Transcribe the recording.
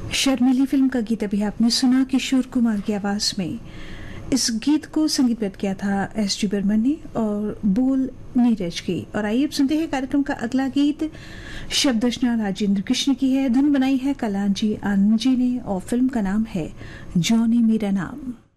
शर्मिली film का गीत अभी आपने सुना किशोर कुमार की आवाज में। इस गीत को संगीतबद्ध किया था एस डी बर्मन ने और बोल नीरज की। और आइए अब सुनते हैं कार्यक्रम का अगला गीत। शब्द रचना राजेंद्र कृष्ण की है, धुन बनाई है कलांजी आनंद जी ने और फिल्म का नाम है जॉनी मेरा नाम।